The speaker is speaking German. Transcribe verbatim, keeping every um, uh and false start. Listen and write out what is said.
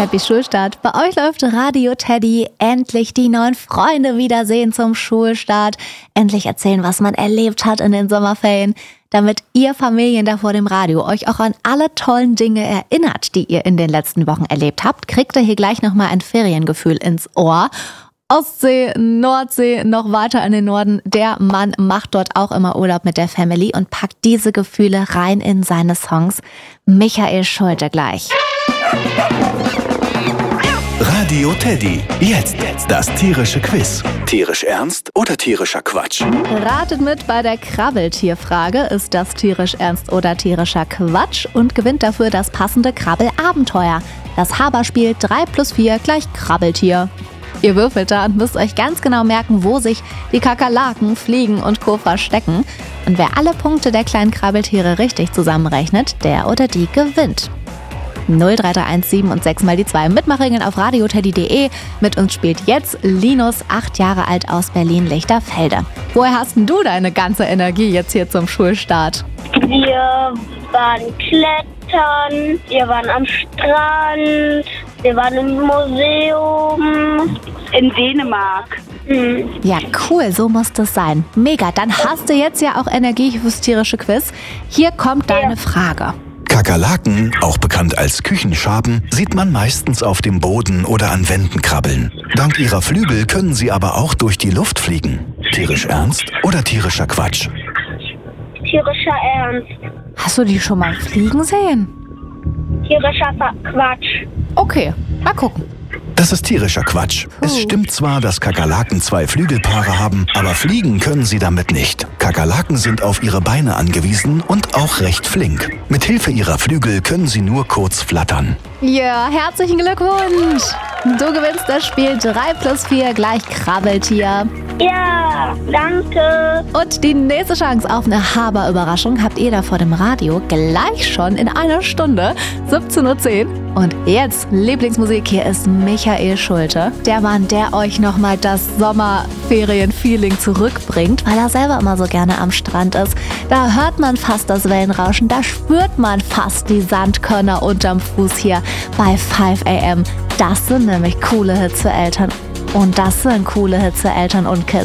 Happy Schulstart. Bei euch läuft Radio Teddy. Endlich die neuen Freunde wiedersehen zum Schulstart. Endlich erzählen, was man erlebt hat in den Sommerferien. Damit ihr Familien da vor dem Radio euch auch an alle tollen Dinge erinnert, die ihr in den letzten Wochen erlebt habt, kriegt ihr hier gleich nochmal ein Feriengefühl ins Ohr. Ostsee, Nordsee, noch weiter in den Norden. Der Mann macht dort auch immer Urlaub mit der Family und packt diese Gefühle rein in seine Songs. Michael Schulte gleich. Radio Teddy. Jetzt das tierische Quiz. Tierisch ernst oder tierischer Quatsch? Ratet mit bei der Krabbeltierfrage. Ist das tierisch ernst oder tierischer Quatsch? Und gewinnt dafür das passende Krabbelabenteuer. Das Haberspiel drei plus vier gleich Krabbeltier. Ihr würfelt da und müsst euch ganz genau merken, wo sich die Kakerlaken, Fliegen und Co. verstecken. Und wer alle Punkte der kleinen Krabbeltiere richtig zusammenrechnet, der oder die gewinnt. null drei drei eins sieben und sechs mal die zwei. Mitmachregeln auf radioteddy punkt de. Mit uns spielt jetzt Linus, acht Jahre alt aus Berlin-Lichterfelde. Woher hast denn du deine ganze Energie jetzt hier zum Schulstart? Wir waren klettern, wir waren am Strand, wir waren im Museum. In Dänemark. Hm. Ja, cool, so muss das sein. Mega, dann hast du jetzt ja auch Energie fürs tierische Quiz. Hier kommt deine Ja. Frage. Kakerlaken, auch bekannt als Küchenschaben, sieht man meistens auf dem Boden oder an Wänden krabbeln. Dank ihrer Flügel können sie aber auch durch die Luft fliegen. Tierisch ernst oder tierischer Quatsch? Tierischer Ernst. Hast du die schon mal fliegen sehen? Tierischer Fa- Quatsch. Okay, mal gucken. Das ist tierischer Quatsch. Es stimmt zwar, dass Kakerlaken zwei Flügelpaare haben, aber fliegen können sie damit nicht. Kakerlaken sind auf ihre Beine angewiesen und auch recht flink. Mit Hilfe ihrer Flügel können sie nur kurz flattern. Ja, herzlichen Glückwunsch. Du gewinnst das Spiel drei plus vier gleich Krabbeltier. Ja, danke. Und die nächste Chance auf eine Haber-Überraschung habt ihr da vor dem Radio gleich schon in einer Stunde, siebzehn Uhr zehn. Und jetzt, Lieblingsmusik, hier ist Michael Schulte. Der Mann, der euch nochmal das Sommerferien-Feeling zurückbringt, weil er selber immer so gerne am Strand ist. Da hört man fast das Wellenrauschen, da spürt man fast die Sandkörner unterm Fuß hier bei five a m. Das sind nämlich coole Hits für Eltern. Und das sind coole Hits für Eltern und Kids.